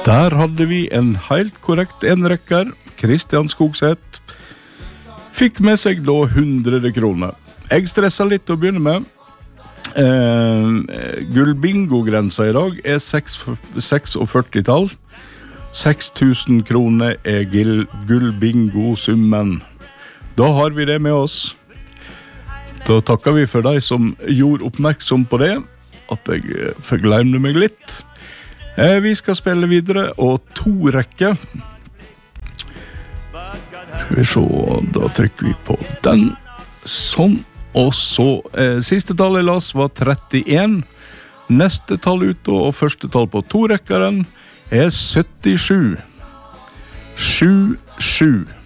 Der hadde vi en helt korrekt enrekker. Kristian Skogseth fikk med seg da 100 kroner. Jeg stresset litt å begynne med. Gullbingo-grensa i dag er 46-tall. 6.000 kroner er gullbingo-summen. Da har vi det med oss. Da takker vi for deg som gjorde oppmerksom på det, at jeg forglemte meg litt. Vi skal spille videre, og 2 rekker. Skal vi se, da trykker vi på den. Sånn. Og så, siste tall jeg las var 31. Neste tall ut, og første tall på 2-rekkeren er 77. 7-7.